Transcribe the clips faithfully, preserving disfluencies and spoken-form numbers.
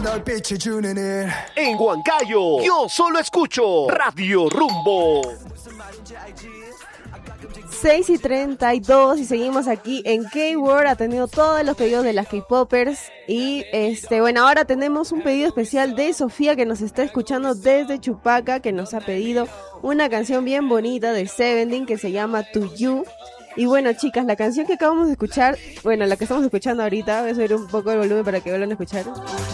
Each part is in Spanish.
En Huancayo, yo solo escucho Radio Rumbo. seis y treinta y dos y seguimos aquí en K-World atendiendo todos los pedidos de las K-Poppers y este bueno, ahora tenemos un pedido especial de Sofía que nos está escuchando desde Chupaca, que nos ha pedido una canción bien bonita de Seventeen que se llama To You. Y bueno, chicas, la canción que acabamos de escuchar, bueno, la que estamos escuchando ahorita, voy a subir un poco el volumen para que vuelvan a escuchar.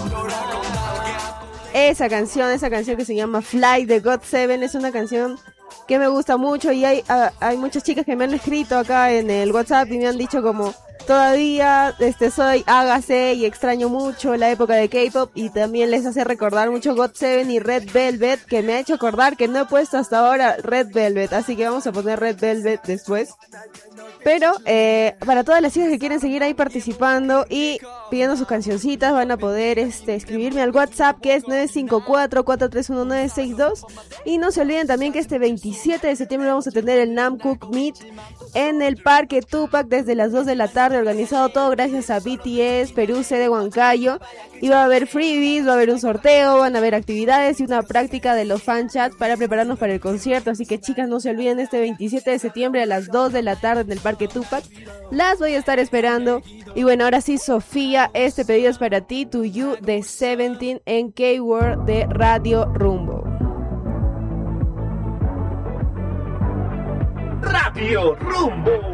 Esa canción, esa canción que se llama Fly de God Seven es una canción que me gusta mucho y hay, uh, hay muchas chicas que me han escrito acá en el WhatsApp y me han dicho como todavía este soy Hágase y extraño mucho la época de K-pop y también les hace recordar mucho God Seven y Red Velvet, que me ha hecho acordar que no he puesto hasta ahora Red Velvet, así que vamos a poner Red Velvet después. Pero eh, para todas las chicas que quieren seguir ahí participando y pidiendo sus cancioncitas, van a poder este, escribirme al WhatsApp, que es nueve cinco cuatro, cuatro tres uno, nueve seis dos. Y no se olviden también que este veintisiete de septiembre vamos a tener el Namkook Meet en el Parque Tupac desde las dos de la tarde, organizado todo gracias a B T S, Perú, sede Huancayo. Y va a haber freebies, va a haber un sorteo, van a haber actividades y una práctica de los fan chats para prepararnos para el concierto. Así que chicas, no se olviden, este veintisiete de septiembre a las dos de la tarde en el Parque Tupac. Las voy a estar esperando. Y bueno, ahora sí, Sofía, este pedido es para ti, To You de Seventeen en K-World de Radio Rumbo. Radio Rumbo.